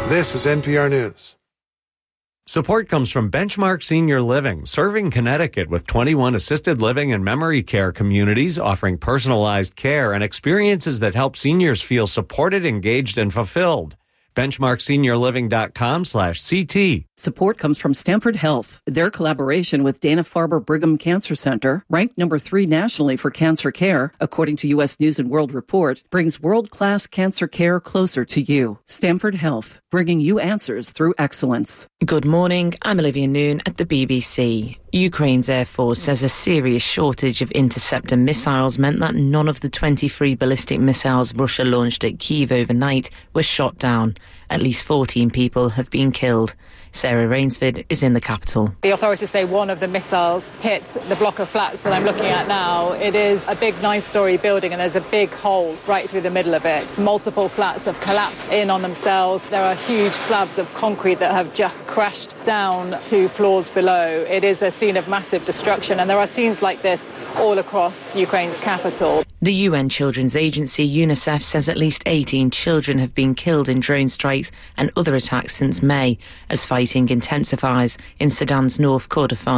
This is NPR News. Support comes from Benchmark Senior Living, serving Connecticut with 21 assisted living and memory care communities, offering personalized care and experiences that help seniors feel supported, engaged, and fulfilled. BenchmarkSeniorLiving.com/CT. Support comes from Stanford Health. Their collaboration with Dana-Farber Brigham Cancer Center, ranked number 3 nationally for cancer care, according to U.S. News & World Report, brings world-class cancer care closer to you. Stanford Health, bringing you answers through excellence. Good morning, I'm Olivia Noon at the BBC. Ukraine's Air Force says a serious shortage of interceptor missiles meant that none of the 23 ballistic missiles Russia launched at Kyiv overnight were shot down. At least 14 people have been killed. Sarah Rainsford is in the capital. The authorities say one of the missiles hit the block of flats that I'm looking at now. It is a big 9-storey building and there's a big hole right through the middle of it. Multiple flats have collapsed in on themselves. There are huge slabs of concrete that have just crashed down to floors below. It is a scene of massive destruction, and there are scenes like this all across Ukraine's capital. The UN Children's Agency, UNICEF, says at least 18 children have been killed in drone strikes and other attacks since May, as fighting intensifies in Sudan's North Kordofan.